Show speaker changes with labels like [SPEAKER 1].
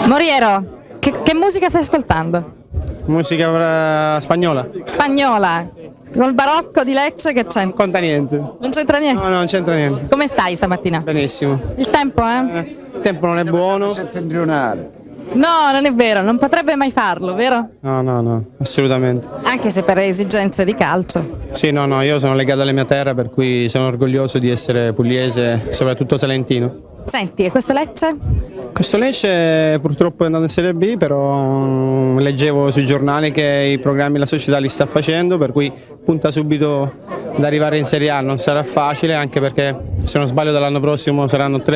[SPEAKER 1] Moriero, che musica stai ascoltando?
[SPEAKER 2] Musica spagnola.
[SPEAKER 1] Spagnola, col barocco di Lecce che c'è?
[SPEAKER 2] Non conta niente.
[SPEAKER 1] Non c'entra niente?
[SPEAKER 2] No, non c'entra niente.
[SPEAKER 1] Come stai stamattina?
[SPEAKER 2] Benissimo.
[SPEAKER 1] Il tempo, eh?
[SPEAKER 2] Il tempo non è buono.
[SPEAKER 3] Settentrionale.
[SPEAKER 1] No, non è vero, non potrebbe mai farlo, vero?
[SPEAKER 2] No, assolutamente.
[SPEAKER 1] Anche se per esigenze di calcio.
[SPEAKER 2] Sì, no, io sono legato alla mia terra, per cui sono orgoglioso di essere pugliese, soprattutto salentino.
[SPEAKER 1] Senti, e questo Lecce?
[SPEAKER 2] Questo Lecce purtroppo è andato in Serie B, però leggevo sui giornali che i programmi la società li sta facendo, per cui punta subito ad arrivare in Serie A. Non sarà facile, anche perché se non sbaglio dall'anno prossimo saranno 3